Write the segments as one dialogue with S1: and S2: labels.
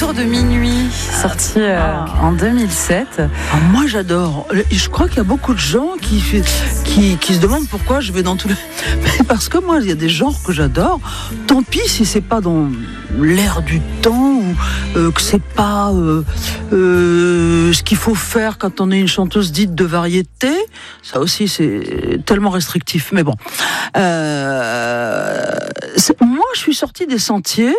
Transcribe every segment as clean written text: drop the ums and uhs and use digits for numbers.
S1: Autour de minuit, sorti en 2007.
S2: Moi j'adore. Je crois qu'il y a beaucoup de gens qui se demandent pourquoi je vais dans tous les... Mais parce que moi il y a des genres que j'adore. Tant pis si c'est pas dans l'air du temps ou que c'est pas ce qu'il faut faire quand on est une chanteuse dite de variété. Ça aussi c'est tellement restrictif. Mais bon. Moi je suis sortie des sentiers.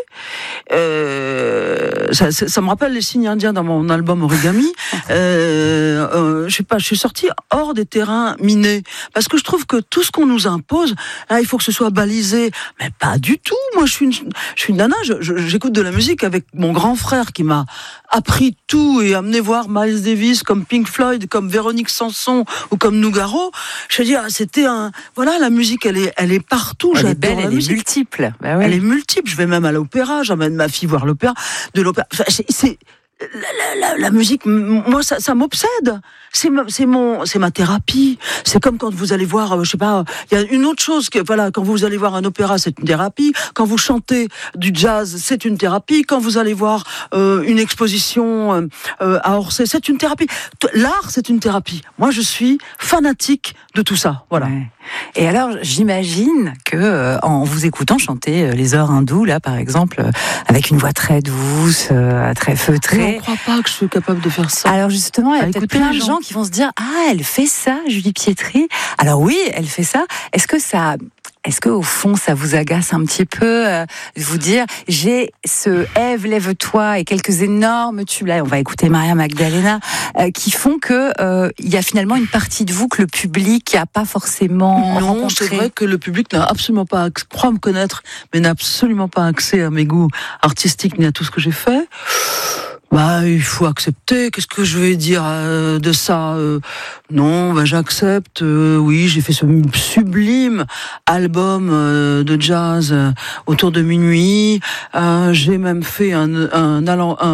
S2: Ça me rappelle les signes indiens dans mon album Origami. Je sais pas, je suis sortie hors des terrains minés parce que je trouve que tout ce qu'on nous impose, là, il faut que ce soit balisé. Mais pas du tout. Moi, je suis une nana. J'écoute de la musique avec mon grand frère qui m'a appris tout et amené voir Miles Davis comme Pink Floyd, comme Véronique Sanson ou comme Nougaro. Je veux dire, voilà, la musique, elle est partout.
S1: Elle est belle,
S2: elle
S1: est multiple.
S2: Bah oui. Elle est multiple. Je vais même à l'opéra. J'emmène ma fille voir l'opéra. Enfin, c'est la musique. Moi, ça m'obsède. C'est ma thérapie. C'est comme quand vous allez voir, je sais pas, il y a une autre chose que, voilà, quand vous allez voir un opéra, c'est une thérapie. Quand vous chantez du jazz, c'est une thérapie. Quand vous allez voir une exposition à Orsay, c'est une thérapie. L'art, c'est une thérapie. Moi, je suis fanatique de tout ça. Voilà.
S1: Ouais. Et alors, j'imagine que en vous écoutant chanter les ors hindous, là, par exemple, avec une voix très douce, très feutrée.
S2: Mais on ne croit pas que je suis capable de faire ça.
S1: Alors justement, il y a peut-être plein de gens qui vont se dire: ah, elle fait ça, Julie Pietri. Alors oui, elle fait ça. Est-ce que au fond ça vous agace un petit peu de vous dire j'ai ce Ève, lève-toi et quelques énormes tubes là, on va écouter Maria Magdalena, qui font que il y a finalement une partie de vous que le public n'a pas forcément rencontré.
S2: C'est vrai que le public n'a absolument pas, croit me connaître, mais n'a absolument pas accès à mes goûts artistiques ni à tout ce que j'ai fait. Bah, il faut accepter. Qu'est-ce que je vais dire de ça Non, bah j'accepte. Oui, j'ai fait ce sublime album de jazz autour de minuit. J'ai même fait un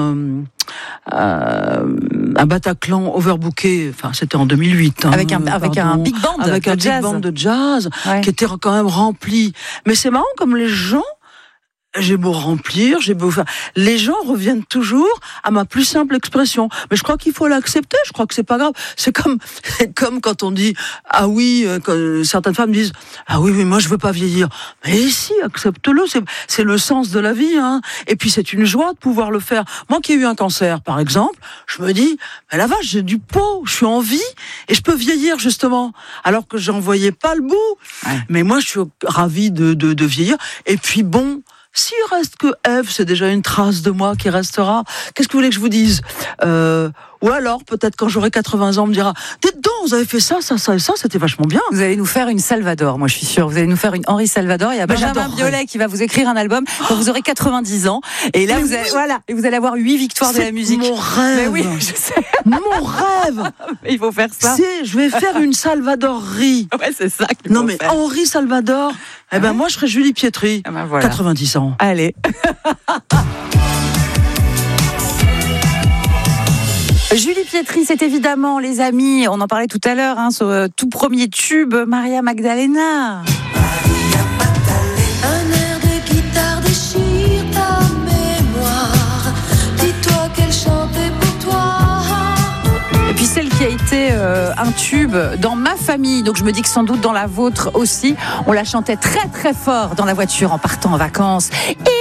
S2: Bataclan overbooké. Enfin, c'était en 2008.
S1: Avec un big band,
S2: avec un big band de jazz qui était quand même rempli. Mais c'est marrant comme les gens. J'ai beau remplir, les gens reviennent toujours à ma plus simple expression. Mais je crois qu'il faut l'accepter. Je crois que c'est pas grave. C'est comme quand on dit ah oui, certaines femmes disent ah oui, mais moi je veux pas vieillir. Mais si, accepte-le. C'est le sens de la vie, hein. Et puis c'est une joie de pouvoir le faire. Moi qui ai eu un cancer, par exemple, je me dis mais la vache, j'ai du pot, je suis en vie et je peux vieillir justement. Alors que j'en voyais pas le bout. Ouais. Mais moi je suis ravie de vieillir. Et puis bon. S'il reste que Ève, c'est déjà une trace de moi qui restera. Qu'est-ce que vous voulez que je vous dise Ou alors, peut-être quand j'aurai 80 ans, on me dira « Dites donc, vous avez fait ça, ça et ça, c'était vachement bien. »
S1: Vous allez nous faire une Salvador, moi je suis sûre. Vous allez nous faire une Henri Salvador. Il y a Benjamin Biolay qui va vous écrire un album quand vous aurez 90 ans. Et là, vous allez avoir 8 victoires de la musique.
S2: C'est mon rêve.
S1: Mais oui, je sais.
S2: Mon rêve.
S1: Mais il faut faire ça.
S2: Je vais faire une Salvadorerie.
S1: Ouais, c'est ça qu'il
S2: faut
S1: faire.
S2: Non, mais Henri Salvador, moi je serais Julie Pietri. Voilà. 90 ans.
S1: Allez. Julie Pietri, c'est évidemment, les amis, on en parlait tout à l'heure, ce tout premier tube, Maria Magdalena.
S3: Un air de guitare déchire ta mémoire. Dis-toi qu'elle chantait pour toi.
S1: Et puis celle qui a été un tube dans ma famille, donc je me dis que sans doute dans la vôtre aussi, on la chantait très très fort dans la voiture en partant en vacances.